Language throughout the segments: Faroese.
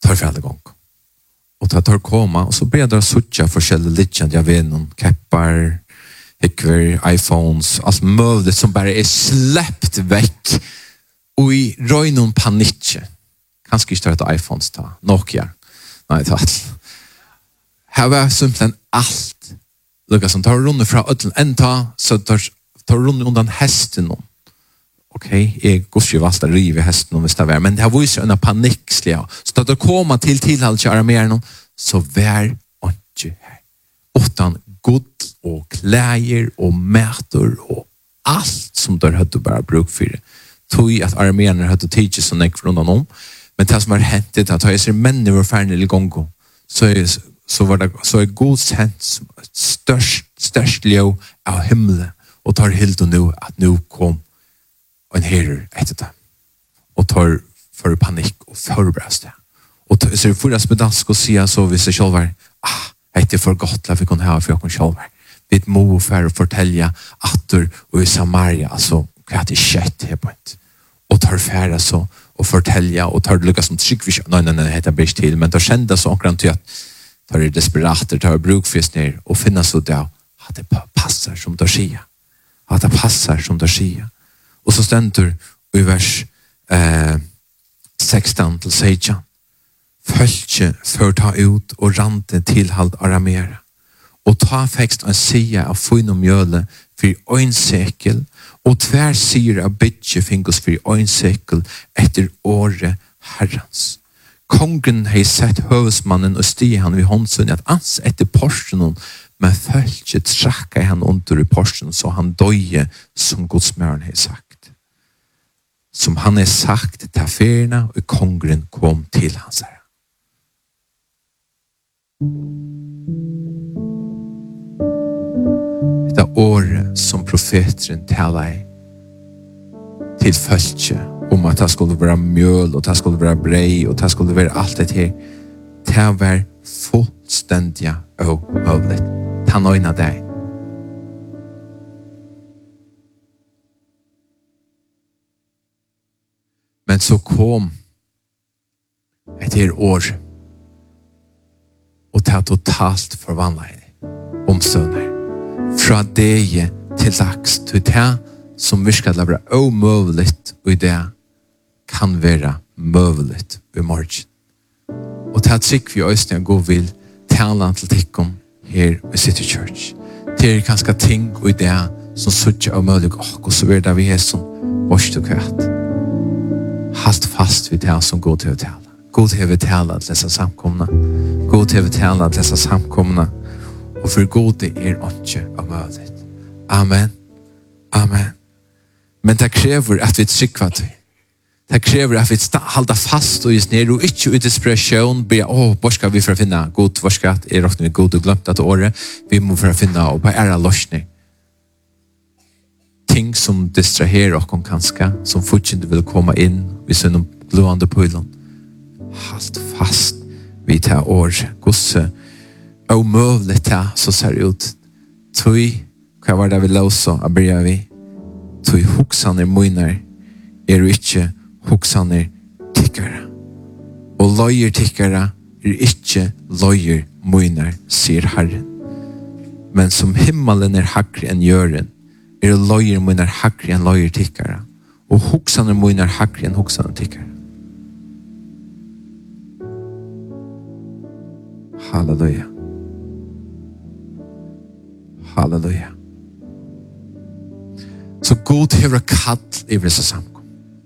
tar färdig gång. Och tar komma och så börjar det sucha forskjellige lidjande jag vet någon keppar, hikver, iPhones, allt möjligt som bara är släppt väck och i röj någon panik. Kanske inte tar ett iPhones ta, Nokia. Nej, det var allt. Här var simpelthen allt. Lukas som tar runt från ödlen en ta så tar runt undan hästen. Okej, jag går ju vasta riv hästen om det var, men det har varit en paniksliga. Så att det kommer till tillhåll till armén så vär inte här. Utan god och kläder och mätor och allt som där hade bara bruk för det. Tog att armén hade teacher som gick från honom. Men det som har hänt det att jag ser människor var färdiga i gång så var det så är god sens störst leo av himlen och tar helt och nu att nu kom en herre efter det och tar för panik och förbereds det och så är för att spedansk och säga så vi ser själva det är för gott att vi kan ha för jag kan själva vi må för att fortälja attor och i Samaria alltså vad det skett här på ett och tar färra så och fortälja och tar lyckas som tryckvis nej heter bäst till men då kända så akkurat till att tar det desperater tar brukfest ner och finna så där att det passar som det sker att det passar som det sker och så ständer i vers 16 till 16 fölkje för ta ut och rante tillhald aramera och ta fäxt en sia av fin och mjöle för en sekel och tvär syr av bytje fingos för en sekel efter året herrans. Kongen har sett hövsmannen och stig han vid håndsunnet att ans efter porsen men fölkje trakka han under i porsen så han döje som godsmören har sagt. Som han har sagt till affärerna och kongen kom till hans herre. Det året som profeten talar till fölkje om att det skulle vara mjöl och det skulle vara brej och det skulle vara allt det här. Det var fullständiga och möjligt. Ta nöjna dig. Men så kom ett här år och det totalt förvandlade omstående. Från det till dags till det som vi ska vara omöjligt och det kan vara möjligt i morgon. Och det tycker vi också en god vill tala till tikkon här i City Church. Det är ganska ting och det som suttjar och möjligt. Och så är det vi är som vårt och kvart. Halt fast vid det som går till att tala. God till att tala till dessa samkomna. God till att tala till dessa samkomna. Och för god det är inte av möjligt. Amen. Amen. Men det kräver att vi trycker till. Det kräver att vi håller fast och just ner och inte i desperation be vad ska vi för finna god vad ska är ofta med god och glömt att året vi måste för finna och på era lösning. Ting som distraherar och kanske som fortfarande vill komma in vid sin blåande pölen. Halt fast vid det år gosse omöjligt så ser det ut. Tui vad var det vi låsa att börja vi. Tui huxaner munar är inte huxaner tickara. Och lojer tickara är inte lojer munar, säger Herren. Men som himmelen är hackre än jorden är lojer munar hackre än lojer tickara. Och huxaner munar hackre än huxaner tickara. Halleluja. Halleluja. Så god hever kall i vissa samkom.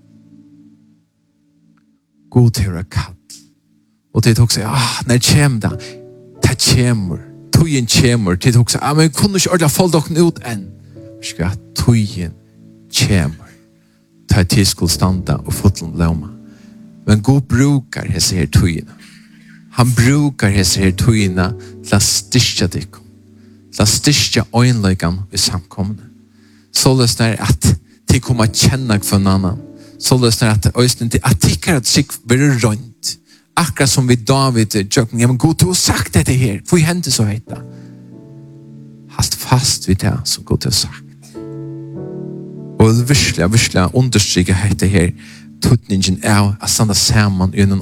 God hever kall. Och det också, när kommer det? Det kommer. Tojen kommer. Det också, men kunde inte ordla få dock ut än. Ska tojen kommer. Ta till skulle standa och fotlen lämna. Men god brukar hese här tojen. Han brukar hese här tojen till att styrka dig. Till att styrka ögonläggan i samkomna. Så lösnar att de kommer att känna för en annan. Så lösnar att att tycker att sig blir runt. Akkurat som vi David jocken, ja men god du har sagt det här. Får ju hända så heta. Hast fast vid det som god du har sagt. Och virkelig understryka det här. Tutningen är att stanna samman i en